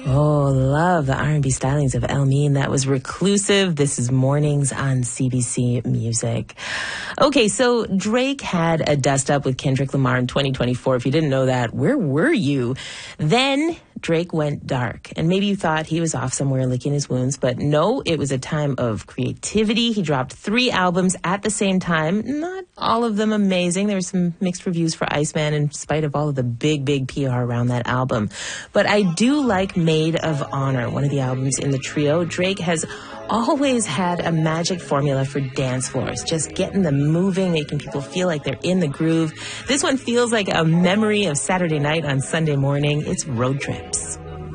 Oh, love the R&B stylings of El Mean. That was Reclusive. This is Mornings on CBC Music. Okay, so Drake had a dust up with Kendrick Lamar in 2024. If you didn't know that, where were you? Then Drake went dark, and maybe you thought he was off somewhere licking his wounds, but no, it was a time of creativity. He dropped 3 albums at the same time. Not all of them amazing. There were some mixed reviews for Iceman in spite of all of the big PR around that album. But I do like Maid of Honor, one of the albums in the trio. Drake has always had a magic formula for dance floors, just getting them moving, making people feel like they're in the groove. This one feels like a memory of Saturday night on Sunday morning. It's Road Trips.